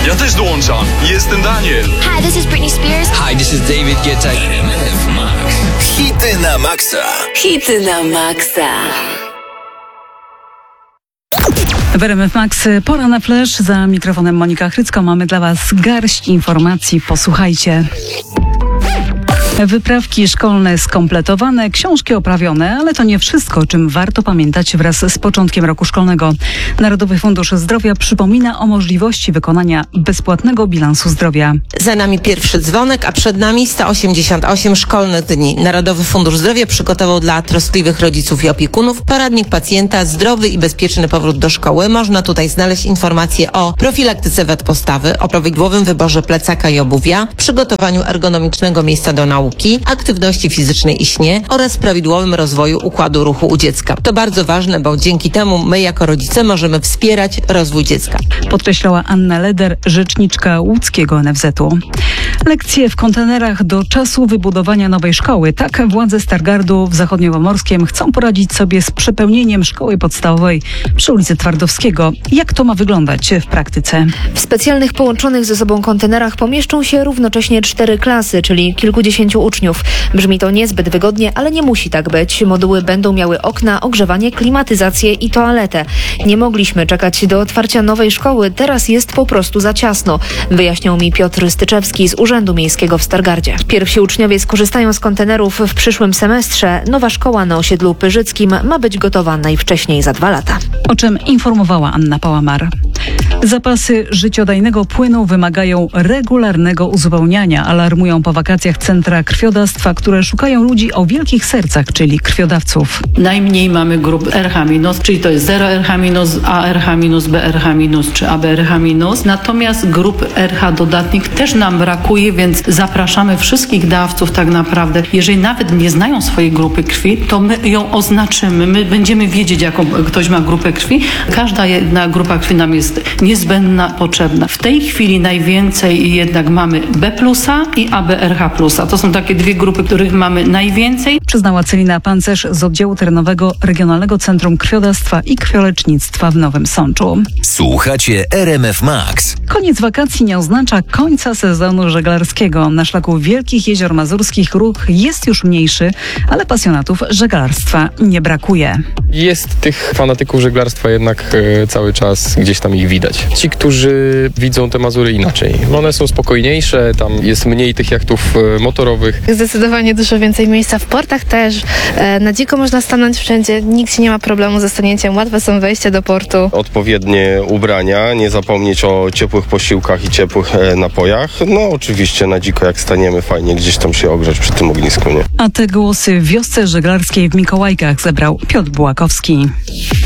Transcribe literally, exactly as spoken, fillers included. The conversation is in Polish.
Ja też dołączam. Jestem Daniel. Hi, this is Britney Spears. Hi, this is David Guetta. R M F Max. Hity na maksa. Hity na maksa. W R M F Max pora na flash. Za mikrofonem Monika Chrycko. Mamy dla Was garść informacji. Posłuchajcie. Wyprawki szkolne skompletowane, książki oprawione, ale to nie wszystko, o czym warto pamiętać wraz z początkiem roku szkolnego. Narodowy Fundusz Zdrowia przypomina o możliwości wykonania bezpłatnego bilansu zdrowia. Za nami pierwszy dzwonek, a przed nami sto osiemdziesiąt osiem szkolnych dni. Narodowy Fundusz Zdrowia przygotował dla troskliwych rodziców i opiekunów poradnik pacjenta Zdrowy i bezpieczny powrót do szkoły. Można tutaj znaleźć informacje o profilaktyce wad postawy, o prawidłowym wyborze plecaka i obuwia, przygotowaniu ergonomicznego miejsca do nauki, aktywności fizycznej i śnie oraz prawidłowym rozwoju układu ruchu u dziecka. To bardzo ważne, bo dzięki temu my jako rodzice możemy wspierać rozwój dziecka. Podkreślała Anna Leder, rzeczniczka łódzkiego N F Z u. Lekcje w kontenerach do czasu wybudowania nowej szkoły. Tak władze Stargardu w Zachodniopomorskiem chcą poradzić sobie z przepełnieniem szkoły podstawowej przy ulicy Twardowskiego. Jak to ma wyglądać w praktyce? W specjalnych połączonych ze sobą kontenerach pomieszczą się równocześnie cztery klasy, czyli kilkudziesięciu uczniów. Brzmi to niezbyt wygodnie, ale nie musi tak być. Moduły będą miały okna, ogrzewanie, klimatyzację i toaletę. Nie mogliśmy czekać do otwarcia nowej szkoły, teraz jest po prostu za ciasno, wyjaśniał mi Piotr Styczewski z Urzędu Miejskiego w Stargardzie. Pierwsi uczniowie skorzystają z kontenerów w przyszłym semestrze. Nowa szkoła na osiedlu Pyrzyckim ma być gotowa najwcześniej za dwa lata. O czym informowała Anna Pałamar. Zapasy życiodajnego płynu wymagają regularnego uzupełniania, alarmują po wakacjach centra krwiodawstwa, które szukają ludzi o wielkich sercach, czyli krwiodawców. Najmniej mamy grup R H minus, czyli to jest zero R H minus, A R H minus, B R H minus czy A B R H minus. Natomiast grup R H dodatnich też nam brakuje, więc zapraszamy wszystkich dawców tak naprawdę. Jeżeli nawet nie znają swojej grupy krwi, to my ją oznaczymy. My będziemy wiedzieć, jaką ktoś ma grupę krwi. Każda jedna grupa krwi nam jest niezbędna, potrzebna. W tej chwili najwięcej jednak mamy B plusa i A B R H plusa. To są takie dwie grupy, których mamy najwięcej. Przyznała Celina Pancerz z oddziału terenowego Regionalnego Centrum Krwiodawstwa i Krwiolecznictwa w Nowym Sączu. Słuchacie R M F Max. Koniec wakacji nie oznacza końca sezonu żeglarskiego. Na szlaku Wielkich Jezior Mazurskich ruch jest już mniejszy, ale pasjonatów żeglarstwa nie brakuje. Jest tych fanatyków żeglarstwa jednak e, cały czas gdzieś tam ich widać. Ci, którzy widzą te Mazury inaczej. One są spokojniejsze, tam jest mniej tych jachtów e, motorowych. Zdecydowanie dużo więcej miejsca w portach też. E, na dziko można stanąć wszędzie, nikt nie ma problemu ze stanięciem, łatwe są wejścia do portu. Odpowiednie ubrania, nie zapomnieć o ciepłych posiłkach i ciepłych e, napojach. No oczywiście na dziko jak staniemy, fajnie gdzieś tam się ogrzać przy tym ognisku, nie? A te głosy w wiosce żeglarskiej w Mikołajkach zebrał Piotr Bułakowski.